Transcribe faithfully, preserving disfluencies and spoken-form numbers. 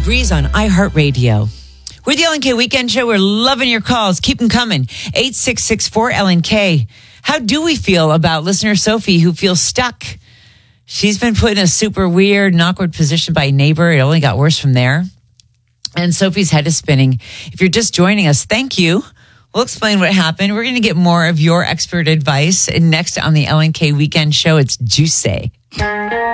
Breeze on iHeartRadio. We're the L N K Weekend Show. We're loving your calls. Keep them coming. eight six six four L N K. How do we feel about listener Sophie who feels stuck? She's been put in a super weird and awkward position by a neighbor. It only got worse from there. And Sophie's head is spinning. If you're just joining us, thank you. We'll explain what happened. We're going to get more of your expert advice. And next on the L N K Weekend Show, it's Juicy.